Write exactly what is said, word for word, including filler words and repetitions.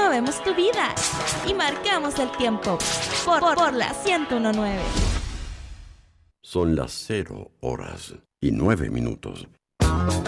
movemos tu vida y marcamos el tiempo por, por, por la ciento uno punto nueve. Son las cero horas y nueve minutos.